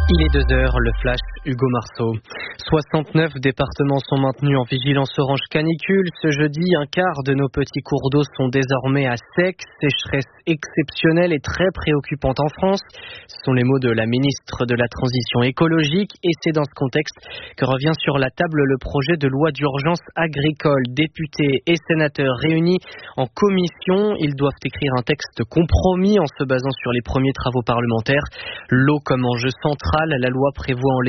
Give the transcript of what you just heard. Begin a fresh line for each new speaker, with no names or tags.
Il est 2 heures, le flash, Hugo Marceau. 69 départements sont maintenus en vigilance orange canicule. Ce jeudi, un quart de nos petits cours d'eau sont désormais à sec. Sécheresse exceptionnelle et très préoccupante en France. Ce sont les mots de la ministre de la Transition écologique. Et c'est dans ce contexte que revient sur la table le projet de loi d'urgence agricole. Députés et sénateurs réunis en commission, ils doivent écrire un texte compromis en se basant sur les premiers travaux parlementaires. L'eau comme enjeu central, la loi prévoit en